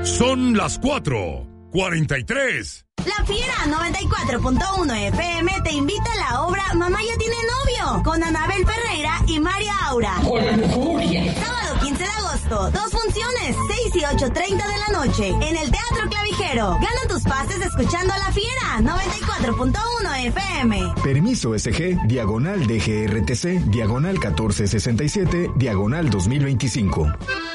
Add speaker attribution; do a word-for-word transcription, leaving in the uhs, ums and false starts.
Speaker 1: Son las cuatro cuarenta y tres.
Speaker 2: La Fiera noventa y cuatro punto uno F M te invita a la obra Mamá ya tiene novio, con Anabel Ferreira y María Aura. Sábado quince de agosto, dos funciones, seis y ocho treinta de la noche, en el Teatro Clavijero. Gana tus pases escuchando a La Fiera noventa y cuatro punto uno F M.
Speaker 3: Permiso S G, diagonal D G R T C, diagonal catorce sesenta y siete, diagonal dos mil veinticinco.